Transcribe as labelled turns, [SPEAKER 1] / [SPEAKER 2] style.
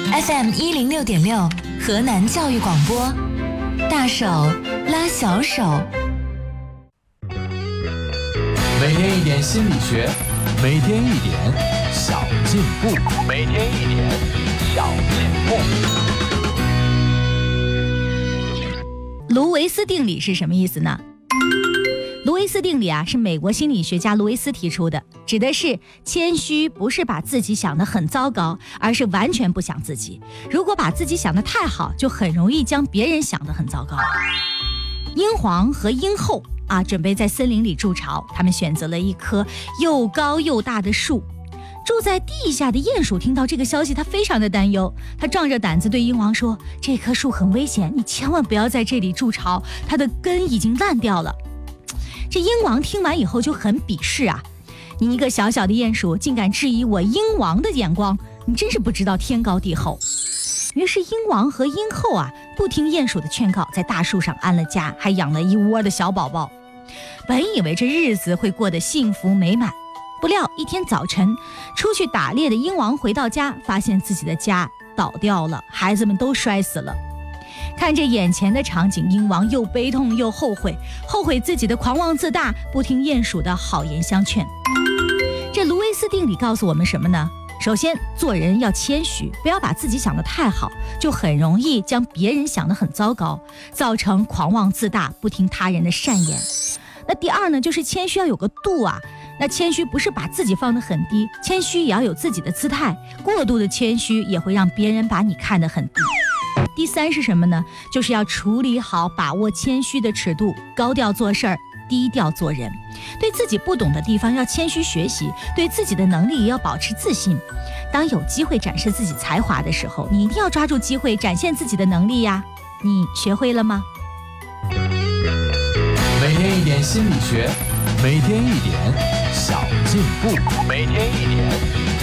[SPEAKER 1] FM106.6河南教育广播，大手拉小手。
[SPEAKER 2] 每天一点心理学，每天一点小进步，每天一点小进步。
[SPEAKER 3] 卢维斯定理是什么意思呢？卢维斯定理是美国心理学家卢维斯提出的，指的是谦虚不是把自己想得很糟糕，而是完全不想自己。如果把自己想得太好，就很容易将别人想得很糟糕。鹰皇和鹰后准备在森林里筑巢，他们选择了一棵又高又大的树。住在地下的鼹鼠听到这个消息，他非常的担忧，他壮着胆子对鹰王说，这棵树很危险，你千万不要在这里筑巢，它的根已经烂掉了。这鹰王听完以后就很鄙视你一个小小的鼹鼠竟敢质疑我鹰王的眼光，你真是不知道天高地厚。于是鹰王和鹰后不听鼹鼠的劝告，在大树上安了家，还养了一窝的小宝宝。本以为这日子会过得幸福美满，不料一天早晨，出去打猎的鹰王回到家，发现自己的家倒掉了，孩子们都摔死了。看着眼前的场景，鹰王又悲痛又后悔自己的狂妄自大，不听鼹鼠的好言相劝。这卢维斯定理告诉我们什么呢？首先，做人要谦虚，不要把自己想得太好，就很容易将别人想得很糟糕，造成狂妄自大，不听他人的善言。那第二呢，就是谦虚要有个度那谦虚不是把自己放得很低，谦虚也要有自己的姿态，过度的谦虚也会让别人把你看得很低。第三是什么呢？就是要处理好把握谦虚的尺度，高调做事儿，低调做人。对自己不懂的地方要谦虚学习，对自己的能力也要保持自信。当有机会展示自己才华的时候，你一定要抓住机会展现自己的能力呀。你学会了吗？
[SPEAKER 2] 每天一点心理学，每天一点小进步，每天一点